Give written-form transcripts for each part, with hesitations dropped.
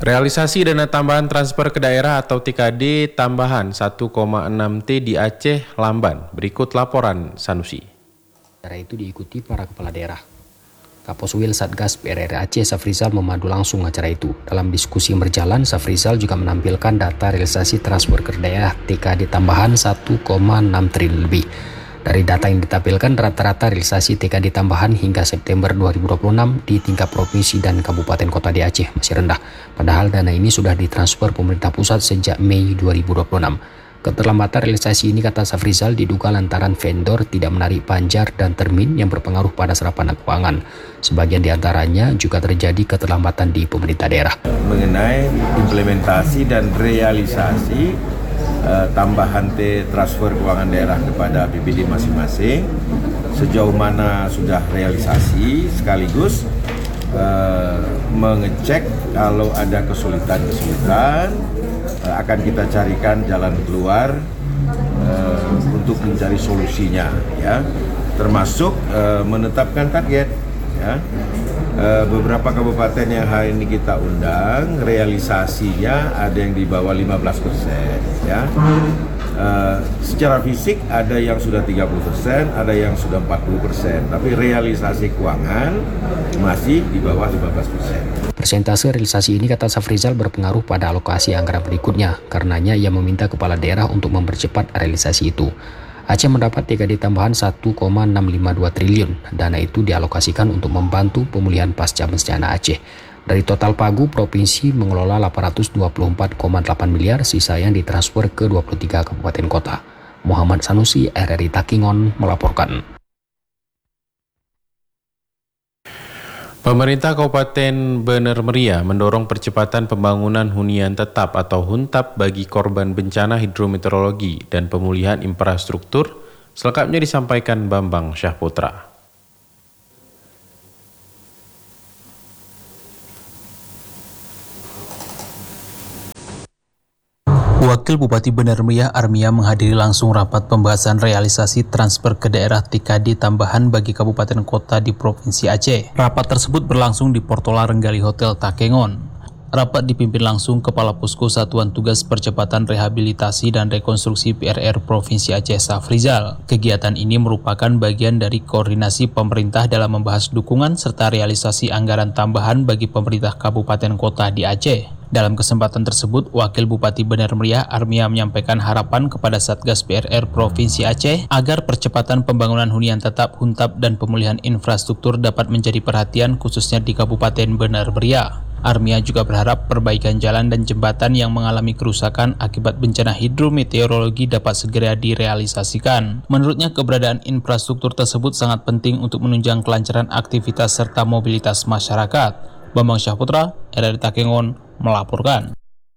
Realisasi dana tambahan transfer ke daerah atau TKD tambahan 1,6 T di Aceh lamban. Berikut laporan Sanusi. Acara itu diikuti para kepala daerah. Kapuswil Satgas PRRI Aceh Safrizal memandu langsung acara itu. Dalam diskusi yang berjalan, Safrizal juga menampilkan data realisasi transfer ke daerah TKD tambahan 1,6 triliun lebih. Dari data yang ditampilkan, rata-rata realisasi TKD tambahan hingga September 2026 di tingkat provinsi dan kabupaten kota di Aceh masih rendah. Padahal dana ini sudah ditransfer pemerintah pusat sejak Mei 2026. Keterlambatan realisasi ini, kata Safrizal, diduga lantaran vendor tidak menarik panjar dan termin yang berpengaruh pada serapan keuangan. Sebagian diantaranya juga terjadi keterlambatan di pemerintah daerah. Mengenai implementasi dan realisasi tambahan transfer keuangan daerah kepada BPD masing-masing, sejauh mana sudah realisasi, sekaligus mengecek kalau ada kesulitan akan kita carikan jalan keluar untuk mencari solusinya, ya, termasuk menetapkan target, ya. Beberapa kabupaten yang hari ini kita undang, realisasinya ada yang di bawah 15%, ya. Secara fisik ada yang sudah 30%, ada yang sudah 40%, tapi realisasi keuangan masih di bawah 15%. Persentase realisasi ini, kata Safrizal, berpengaruh pada alokasi anggaran berikutnya. Karenanya ia meminta kepala daerah untuk mempercepat realisasi itu. Aceh mendapat TKD tambahan 1,652 triliun. Dana itu dialokasikan untuk membantu pemulihan pasca bencana Aceh. Dari total pagu, provinsi mengelola 824,8 miliar, sisa yang ditransfer ke 23 kabupaten kota. Muhammad Sanusi, RRI Takengon, melaporkan. Pemerintah Kabupaten Bener Meriah mendorong percepatan pembangunan hunian tetap atau HUNTAP bagi korban bencana hidrometeorologi dan pemulihan infrastruktur. Selengkapnya disampaikan Bambang Syahputra. Wakil Bupati Bener Meriah Armia menghadiri langsung rapat pembahasan realisasi transfer ke daerah TKD tambahan bagi kabupaten kota di Provinsi Aceh. Rapat tersebut berlangsung di Portola Renggali Hotel Takengon. Rapat dipimpin langsung Kepala Pusko Satuan Tugas Percepatan Rehabilitasi dan Rekonstruksi PRR Provinsi Aceh Safrizal. Kegiatan ini merupakan bagian dari koordinasi pemerintah dalam membahas dukungan serta realisasi anggaran tambahan bagi pemerintah kabupaten kota di Aceh. Dalam kesempatan tersebut, Wakil Bupati Bener Meriah Armia menyampaikan harapan kepada Satgas PRR Provinsi Aceh agar percepatan pembangunan hunian tetap, HUNTAP, dan pemulihan infrastruktur dapat menjadi perhatian khususnya di Kabupaten Bener Meriah. Armia juga berharap perbaikan jalan dan jembatan yang mengalami kerusakan akibat bencana hidrometeorologi dapat segera direalisasikan. Menurutnya, keberadaan infrastruktur tersebut sangat penting untuk menunjang kelancaran aktivitas serta mobilitas masyarakat. Bambang Syahputra, RRI Takengon, melaporkan.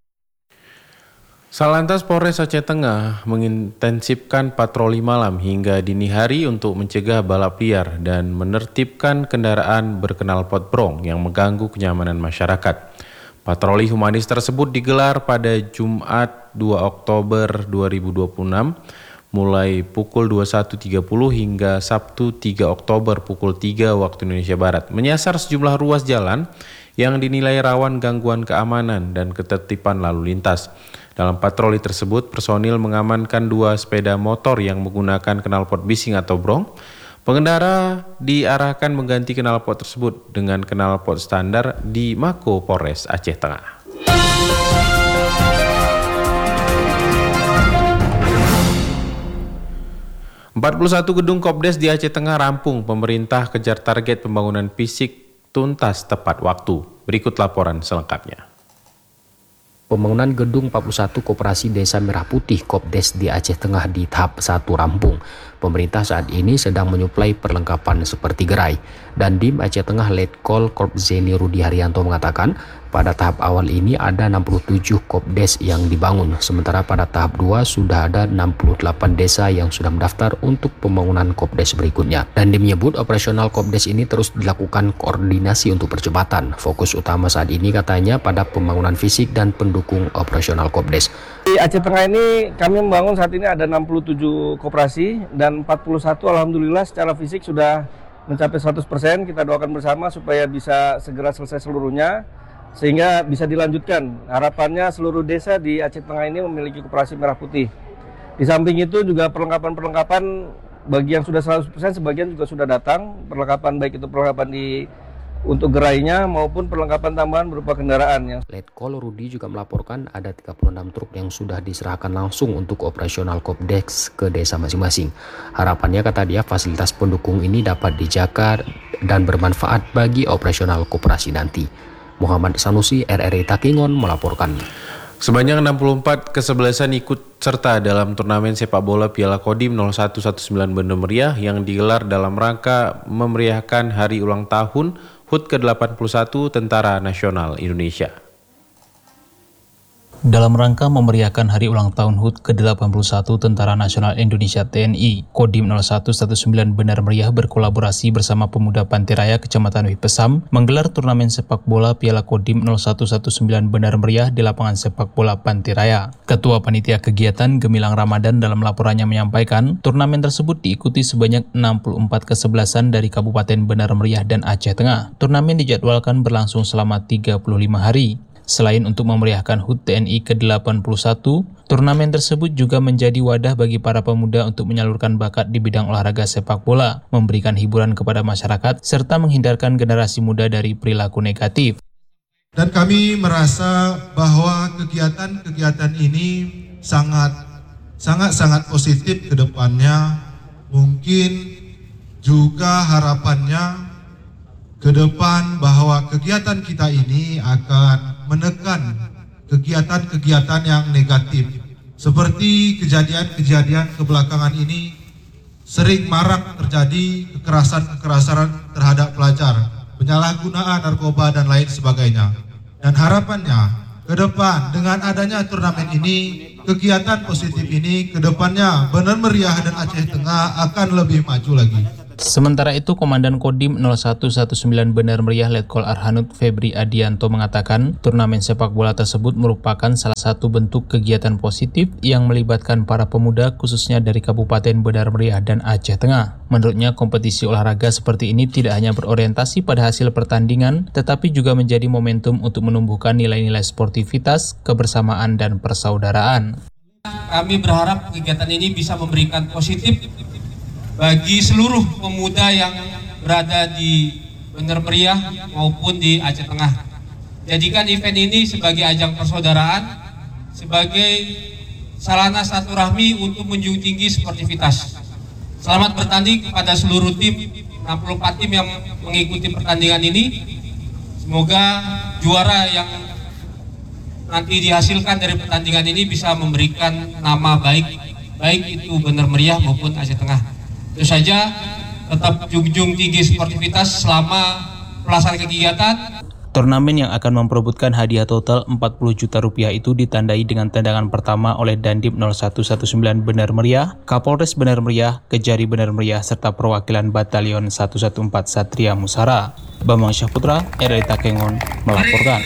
Salantas Polres Aceh Tengah mengintensifkan patroli malam hingga dini hari untuk mencegah balap liar dan menertibkan kendaraan berknalpot brong yang mengganggu kenyamanan masyarakat. Patroli humanis tersebut digelar pada Jumat 2 Oktober 2026 mulai pukul 21.30 hingga Sabtu 3 Oktober pukul 3 waktu Indonesia Barat, menyasar sejumlah ruas jalan yang dinilai rawan gangguan keamanan dan ketertiban lalu lintas. Dalam patroli tersebut, personil mengamankan 2 sepeda motor yang menggunakan knalpot bising atau brong. Pengendara diarahkan mengganti knalpot tersebut dengan knalpot standar di Mako Polres Aceh Tengah. ...41 gedung Kopdes di Aceh Tengah rampung. Pemerintah kejar target pembangunan fisik tuntas tepat waktu. Berikut laporan selengkapnya. Pembangunan gedung 41 Koperasi Desa Merah Putih Kopdes di Aceh Tengah di tahap 1 rampung. Pemerintah saat ini sedang menyuplai perlengkapan seperti gerai. Dandim Aceh Tengah Letkol Korpzeni Rudi Haryanto mengatakan, pada tahap awal ini ada 67 Kopdes yang dibangun, sementara pada tahap 2 sudah ada 68 desa yang sudah mendaftar untuk pembangunan Kopdes berikutnya. Dandim menyebut operasional Kopdes ini terus dilakukan koordinasi untuk percepatan. Fokus utama saat ini katanya pada pembangunan fisik dan pendukung operasional Kopdes. Di Aceh Tengah ini kami membangun saat ini ada 67 koperasi dan 41 alhamdulillah secara fisik sudah mencapai 100%. Kita doakan bersama supaya bisa segera selesai seluruhnya. sehingga bisa dilanjutkan. Harapannya seluruh desa di Aceh Tengah ini memiliki koperasi merah putih. Di samping itu juga perlengkapan bagi yang sudah 100% sebagian juga sudah datang. Perlengkapan baik itu perlengkapan untuk gerainya maupun perlengkapan tambahan berupa kendaraan. Letkol Rudi juga melaporkan ada 36 truk yang sudah diserahkan langsung untuk operasional Kopdeks ke desa masing-masing. Harapannya, kata dia, fasilitas pendukung ini dapat dijaga dan bermanfaat bagi operasional koperasi nanti. Muhammad Sanusi, RRI Takingon melaporkan. Sebanyak 64 kesebelasan ikut serta dalam turnamen sepak bola Piala Kodim 0119 Banda Meriah yang digelar dalam rangka memeriahkan hari ulang tahun HUT ke-81 Tentara Nasional Indonesia. Dalam rangka memeriahkan hari ulang tahun HUT ke-81 Tentara Nasional Indonesia TNI, Kodim 0119 Bandar Meriah berkolaborasi bersama Pemuda Pantai Raya Kecamatan Wipesam menggelar turnamen sepak bola Piala Kodim 0119 Bandar Meriah di lapangan sepak bola Pantai Raya. Ketua Panitia Kegiatan Gemilang Ramadan dalam laporannya menyampaikan, turnamen tersebut diikuti sebanyak 64 kesebelasan dari Kabupaten Bandar Meriah dan Aceh Tengah. Turnamen dijadwalkan berlangsung selama 35 hari. Selain untuk memeriahkan HUT TNI ke-81, turnamen tersebut juga menjadi wadah bagi para pemuda untuk menyalurkan bakat di bidang olahraga sepak bola, memberikan hiburan kepada masyarakat, serta menghindarkan generasi muda dari perilaku negatif. Dan kami merasa bahwa kegiatan-kegiatan ini sangat positif ke depannya. Mungkin juga harapannya ke depan bahwa kegiatan kita ini akan menekan kegiatan-kegiatan yang negatif. Seperti kejadian-kejadian kebelakangan ini sering marak terjadi kekerasan terhadap pelajar, penyalahgunaan narkoba dan lain sebagainya. Dan harapannya ke depan dengan adanya turnamen ini, kegiatan positif ini ke depannya Bandar Meriah dan Aceh Tengah akan lebih maju lagi. Sementara itu, Komandan Kodim 0119 Bandar Meriah Letkol Arhanud Febri Adianto mengatakan turnamen sepak bola tersebut merupakan salah satu bentuk kegiatan positif yang melibatkan para pemuda khususnya dari Kabupaten Bandar Meriah dan Aceh Tengah. Menurutnya, kompetisi olahraga seperti ini tidak hanya berorientasi pada hasil pertandingan, tetapi juga menjadi momentum untuk menumbuhkan nilai-nilai sportivitas, kebersamaan, dan persaudaraan. Kami berharap kegiatan ini bisa memberikan positif bagi seluruh pemuda yang berada di Bandar Meriah maupun di Aceh Tengah. Jadikan event ini sebagai ajang persaudaraan, sebagai sarana silaturahmi untuk menjunjung tinggi sportivitas. Selamat bertanding kepada seluruh tim, 64 tim yang mengikuti pertandingan ini. Semoga juara yang nanti dihasilkan dari pertandingan ini bisa memberikan nama baik itu Bandar Meriah maupun Aceh Tengah. Itu saja, tetap junjung tinggi sportivitas selama pelaksanaan kegiatan. Turnamen yang akan memperebutkan hadiah total 40 juta rupiah itu ditandai dengan tendangan pertama oleh Dandim 0119 Bandar Meriah, Kapolres Bandar Meriah, Kejari Bandar Meriah, serta perwakilan Batalion 114 Satria Musara. Bambang Syahputra, RRI Takengon, melaporkan.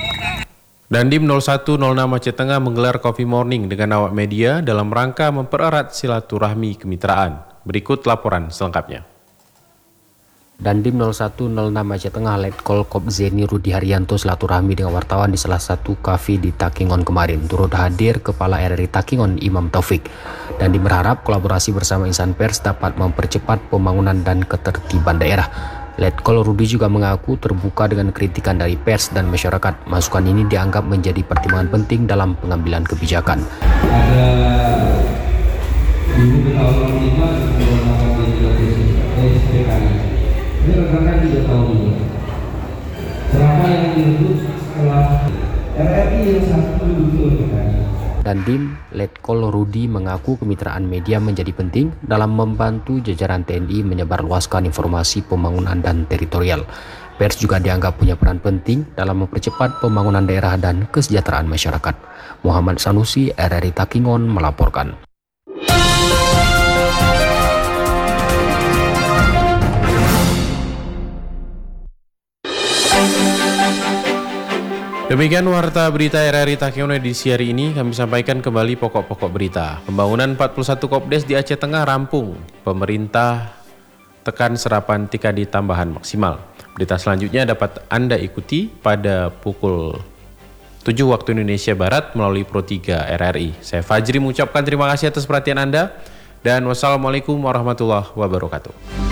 Dandim 0106 Aceh Tengah menggelar Coffee Morning dengan awak media dalam rangka mempererat silaturahmi kemitraan. Berikut laporan selengkapnya. Dandim 0106 Aceh Tengah Letkol Kopzeni Rudi Haryanto silaturahmi dengan wartawan di salah satu kafe di Takingon kemarin. Turut hadir Kepala RRI Takingon Imam Taufik. Dandim berharap kolaborasi bersama insan pers dapat mempercepat pembangunan dan ketertiban daerah. Letkol Rudi juga mengaku terbuka dengan kritikan dari pers dan masyarakat. Masukan ini dianggap menjadi pertimbangan penting dalam pengambilan kebijakan. Dulu tahun 5 menggunakan SPKI. Ini rekan-rekan juga tahu juga. Selama yang dibentuk setelah RRI yang satu dulu PKI. Dandim Letkol Rudi mengaku kemitraan media menjadi penting dalam membantu jajaran TNI menyebarluaskan informasi pembangunan dan teritorial. Pers juga dianggap punya peran penting dalam mempercepat pembangunan daerah dan kesejahteraan masyarakat. Muhammad Sanusi, RRI Takingon melaporkan. Demikian warta berita RRI Takingon edisi hari ini. Kami sampaikan kembali pokok-pokok berita. Pembangunan 41 Kopdes di Aceh Tengah rampung. Pemerintah tekan serapan TKD tambahan maksimal. Berita selanjutnya dapat Anda ikuti pada pukul 7 waktu Indonesia Barat melalui Pro 3 RRI. Saya Fajri mengucapkan terima kasih atas perhatian Anda dan wassalamualaikum warahmatullahi wabarakatuh.